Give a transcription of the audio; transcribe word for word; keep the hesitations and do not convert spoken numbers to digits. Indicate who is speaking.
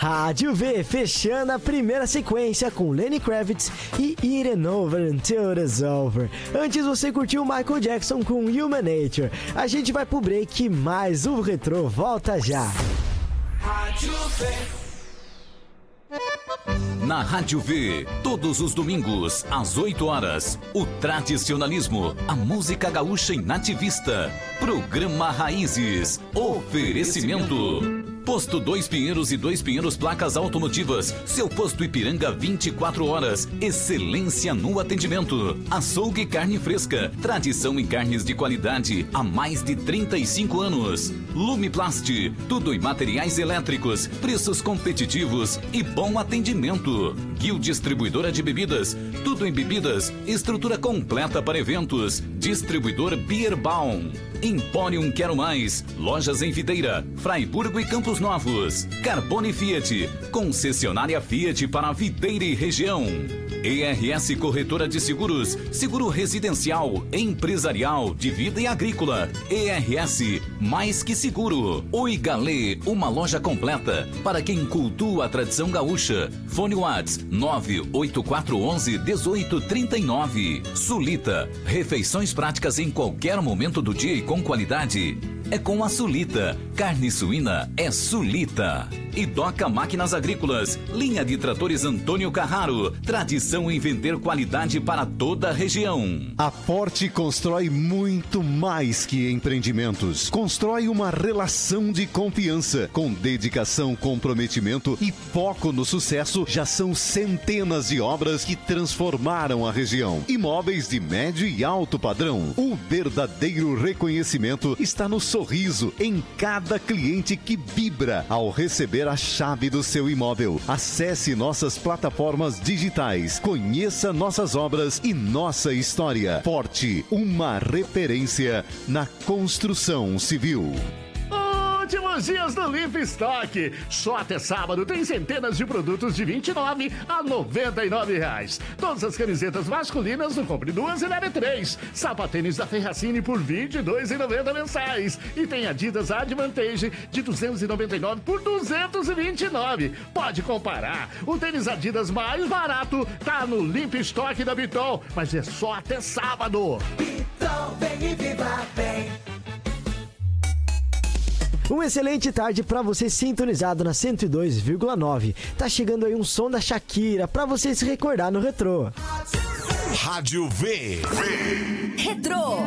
Speaker 1: Rádio V, fechando a primeira sequência com Lenny Kravitz e It Ain't Over Until It's Over. Antes você curtiu Michael Jackson com Human Nature. A gente vai pro break, mas o Retrô volta já.
Speaker 2: Rádio V.
Speaker 3: Na Rádio V, todos os domingos, às oito horas, o tradicionalismo, a música gaúcha e nativista. Programa Raízes. Oferecimento. Posto Dois Pinheiros e Dois Pinheiros Placas Automotivas. Seu posto Ipiranga vinte e quatro horas. Excelência no atendimento. Açougue Carne Fresca. Tradição em carnes de qualidade há mais de trinta e cinco anos. Lumiplast. Tudo em materiais elétricos. Preços competitivos e bom atendimento. Guil Distribuidora de Bebidas. Tudo em bebidas. Estrutura completa para eventos. Distribuidor Beerbaum. Emporium Quero Mais. Lojas em Videira, Fraiburgo e Campos Novos. Carbone Fiat. Concessionária Fiat para Videira e região. E R S Corretora de Seguros. Seguro residencial, empresarial, de vida e agrícola. E R S, mais que seguro. Oi Galê, uma loja completa para quem cultua a tradição gaúcha. Fone Whats nove oito quatro um um um oito três nove. Sulita, refeições práticas em qualquer momento do dia e com qualidade. É com a Sulita. Carne suína é Sulita. E Doca Máquinas Agrícolas. Linha de tratores Antônio Carraro. Tradição em vender qualidade para toda a região.
Speaker 4: A Forte constrói muito mais que empreendimentos. Constrói uma relação de confiança. Com dedicação, comprometimento e foco no sucesso, já são centenas de obras que transformaram a região. Imóveis de médio e alto padrão. O verdadeiro reconhecimento está no sorriso em cada cliente que vibra ao receber a chave do seu imóvel. Acesse nossas plataformas digitais, conheça nossas obras e nossa história. Forte, uma referência na construção civil.
Speaker 5: Últimos dias do Limp Stock. Só até sábado tem centenas de produtos de vinte e nove a noventa e nove reais. Todas as camisetas masculinas no Compre Duas e Leve Três. Sapatênis da Ferracini por vinte e dois reais e noventa centavos mensais. E tem Adidas Advantage de duzentos e noventa e nove reais por duzentos e vinte e nove reais. Pode comparar. O tênis Adidas mais barato tá no Limp Stock da Bitol, mas é só até sábado.
Speaker 2: Bitol, vem e viva bem.
Speaker 1: Uma excelente tarde pra você sintonizado na cento e dois vírgula nove. Tá chegando aí um som da Shakira pra você se recordar no Retrô.
Speaker 6: Rádio V.
Speaker 7: Retrô.